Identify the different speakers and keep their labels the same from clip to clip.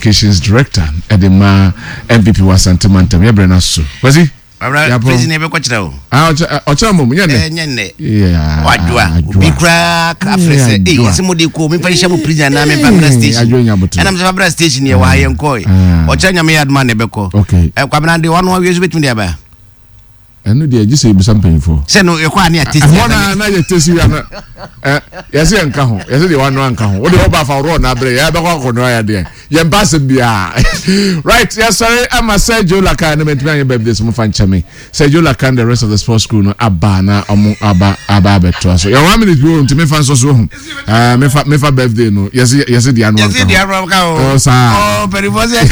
Speaker 1: Communications Director Edema MVP Wasante Mantam Yabrena so. Was he?
Speaker 2: Alright, please never watch now.
Speaker 1: Ochamo
Speaker 2: nyane. Yeah. Wadwa. Bikra Africa. Somebody call me Parishamu prison na me Babra station. And I'm Babra station here why Yankoi. Ochanya me adman nebeko.
Speaker 1: Okay.
Speaker 2: Kwabna the one who use with me there.
Speaker 1: And no, just say something for.
Speaker 2: Say no, you're quite near.
Speaker 1: Na you test you na. Yes, you nkaho. Yes, the one nkaho. What the oba for road na bre. Ya be kwa kono there. You pass bia. Right, yes, sorry. I'm a Sergio Lacan. I'm me birthday some fan chame. Sergio Lacan, the rest of the sports crew no abana omo aba beto. So you want me to me fan so me fa birthday no. Yes, the annual.
Speaker 2: Yes, the annual.
Speaker 1: Oh, sir.
Speaker 2: Oh, very positive.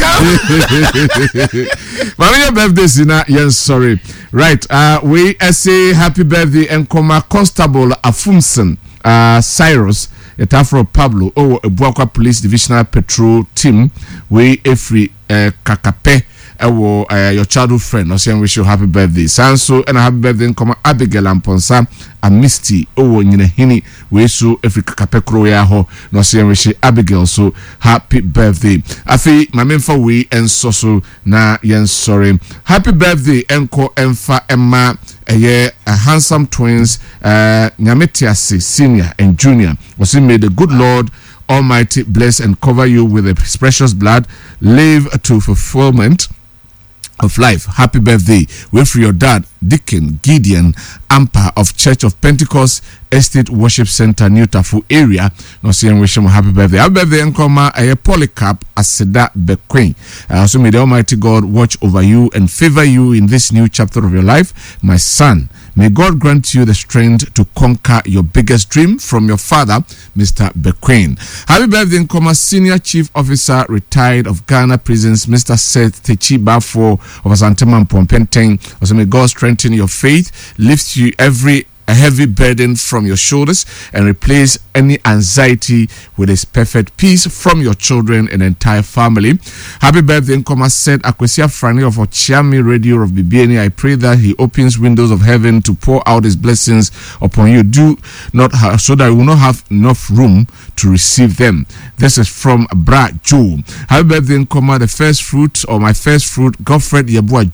Speaker 1: My birthday sina. Yes, sorry. Right, we say happy birthday and Constable Afumson Cyrus Etafro Pablo Buakwa Police Divisional Patrol Team we every Kakape your childhood friend no saying wish you happy birthday Sanso and happy birthday and Abigail Amponsa and Misty Nyinehini we so every Kakape Kroya ho no saying wish Abigail so happy birthday afi mamemfa we and so na yen sorry happy birthday enko emfa emma a handsome twins Nyametiasi senior and junior was may the good Lord Almighty bless and cover you with His precious blood. Live to fulfillment of life. Happy birthday. Wait for your dad, Deacon Gideon Ampa of Church of Pentecost Estate Worship Center, New Tafu area. No saying wish him happy birthday. Happy birthday, Nkoma a Polycarp Aseda Bequin. Also may the Almighty God watch over you and favor you in this new chapter of your life, my son. May God grant you the strength to conquer your biggest dream from your father, Mr. Bequin. Happy birthday, Nkoma Senior Chief Officer, retired of Ghana Prisons, Mr. Seth Techiba for of Asantema Pompenteng. Also may God strengthen your faith, lift you a heavy burden from your shoulders and replace any anxiety with His perfect peace from your children and entire family. Happy birthday, Nkoma said Akwesia Frani of Ochiami Radio of Bibiani. I pray that He opens windows of heaven to pour out His blessings upon you. Do not have, so that you will not have enough room to receive them. This is from Bra Joe. Happy birthday, Nkoma, the first fruit or my first fruit, Godfred Yabua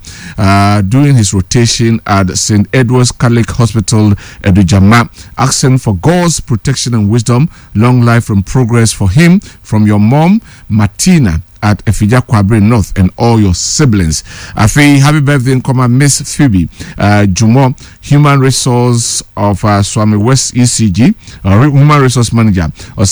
Speaker 1: Jr. Doing his rotation at St. Edward's Catholic Hospital Edujama, asking for God's protection and wisdom, long life and progress for him from your mom Martina at Efija Kwabre North and all your siblings. Happy birthday, Miss Phoebe Jumo, Human Resource of Swami West ECG, Human Resource Manager,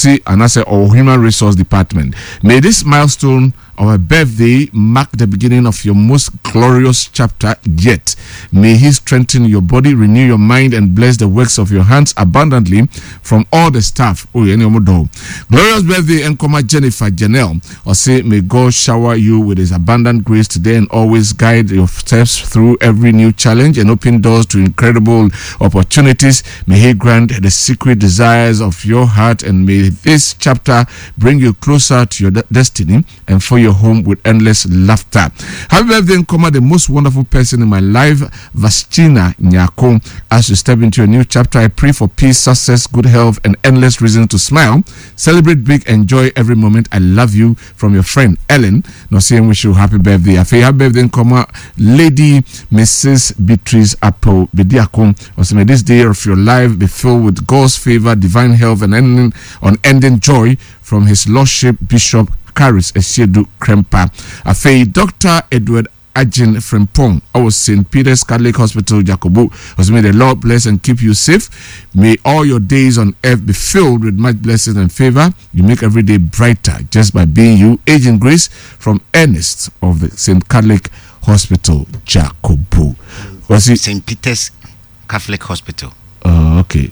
Speaker 1: or Human Resource Department. May this milestone of a birthday mark the beginning of your most glorious chapter yet. May He strengthen your body, renew your mind, and bless the works of your hands abundantly from all the staff. Glorious birthday, Nkoma Jennifer Janelle. Or say, may God shower you with His abundant grace today and always guide your steps through every new challenge and open doors to incredible opportunities. May He grant the secret desires of your heart, and may this chapter bring you closer to your destiny and for your home with endless laughter. Happy birthday, Nkoma, the most wonderful person in my life, Vaschina Nyako. As you step into a new chapter, I pray for peace, success, good health, and endless reasons to smile. Celebrate big, enjoy every moment. I love you, from your friend Ellen. No saying wish you happy birthday. Happy birthday, Nkoma, Lady Mrs. Beatrice Apple Bediakon. Also, may this day of your life be filled with God's favor, divine health, and unending joy from His Lordship Bishop Karis Esiedu Krempa. Afei Dr. Edward Ajin Frempong, our St. Peter's Catholic Hospital, Jacobo. Also, may the Lord bless and keep you safe. May all your days on earth be filled with much blessings and favor. You make every day brighter just by being you. Agent Grace from Ernest of the St. Catholic Hospital, Jacobo. Was it
Speaker 2: St. Peter's Catholic Hospital?
Speaker 1: Okay.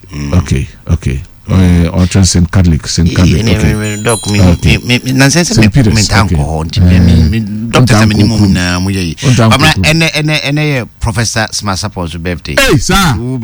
Speaker 1: Or St. Catholic. St. Catholic. St. Peter's.
Speaker 2: Professor Smasapo's birthday.
Speaker 1: Hey, sir.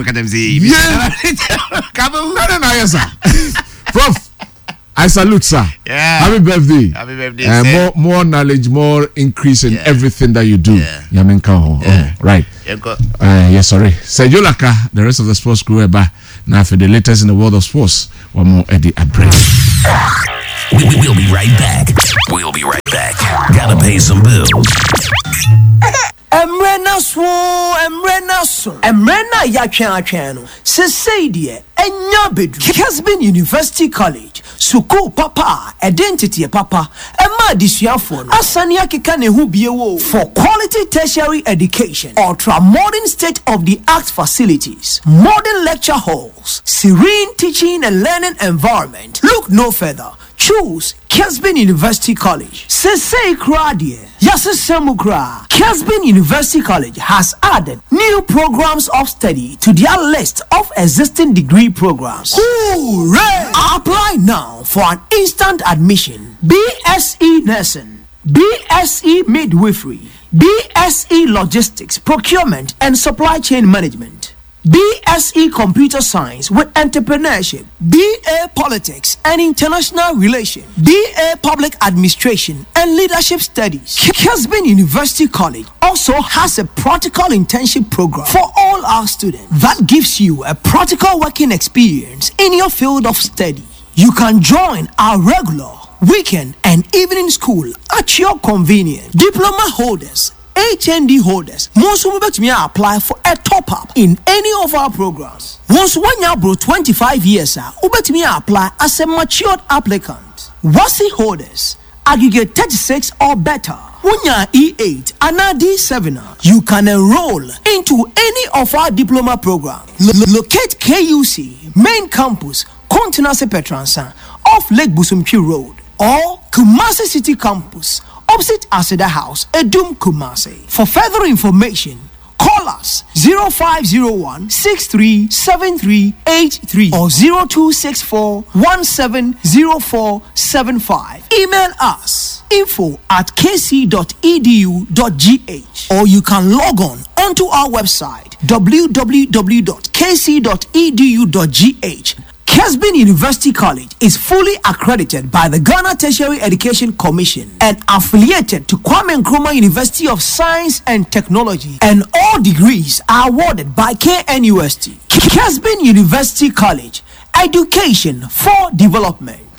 Speaker 1: Prof, I salute, sir.
Speaker 2: Yeah.
Speaker 1: Happy birthday.
Speaker 2: Happy birthday.
Speaker 1: More knowledge, more increase in everything that you do.
Speaker 2: Yeah.
Speaker 1: Right. Yes, sorry. Sergio Laka, the rest of the sports crew, now for the latest in the world of sports, one more Eddie Abreu.
Speaker 3: We'll be right back. pay some bills.
Speaker 4: Emrena Yachano, Sessadie, Enya Bedru, Casbin University College, Suku Papa, Identity Papa, Emma Disiafon, Asaniaki Kanehu for quality tertiary education, ultra modern state of the art facilities, modern lecture halls, serene teaching and learning environment. Look no further. Choose Casbin University College. Sesei Kradie, Yasesemukra. Casbin University College has added new programs of study to their list of existing degree programs. Hooray! Apply now for an instant admission. BSc Nursing, BSc Midwifery, BSc Logistics, Procurement and Supply Chain Management, BSc Computer Science with Entrepreneurship, BA Politics and International Relations, BA Public Administration and Leadership Studies. Casbin University College also has a practical internship program for all our students that gives you a practical working experience in your field of study. You can join our regular, weekend and evening school at your convenience. Diploma holders, HND holders, most of you may apply for a top-up in any of our programs. Once one year bro 25 years, you apply as a matured applicant. WASI holders, aggregate 36 or better. Wunya E8 and D7, you can enroll into any of our diploma programs. Locate KUC, main campus, Continental Petransa, off Lake Busumpi Road, or Kumasi City Campus, opposite Aseda House, Edum Kumasi. For further information, call us 0501 637383 or 0264170475. Email us info@kc.edu.gh or you can log on onto our website www.kc.edu.gh. Casbin University College is fully accredited by the Ghana Tertiary Education Commission and affiliated to Kwame Nkrumah University of Science and Technology, and all degrees are awarded by KNUST. Casbin University College, education for development.